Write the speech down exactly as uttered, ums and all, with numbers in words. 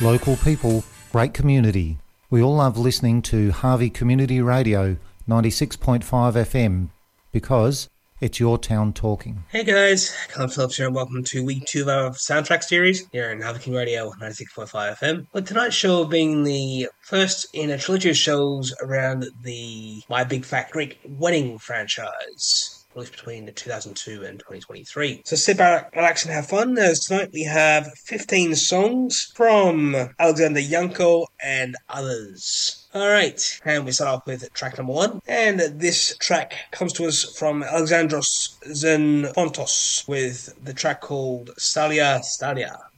Local people, great community. We all love listening to Harvey Community Radio ninety-six point five F M because it's your town talking. Hey guys, Colin Phillips here and welcome to week two of our soundtrack series here in Harvey Community Radio ninety-six point five F M. With tonight's show being the first in a trilogy of shows around the My Big Fat Greek Wedding franchise, released between two thousand two and twenty twenty-three. So sit back, relax and have fun, as tonight we have fifteen songs from Alexander Yanko and others. Alright, and we start off with track number one, and this track comes to us from Alexandros Xenfontos with the track called Stalia Stalia.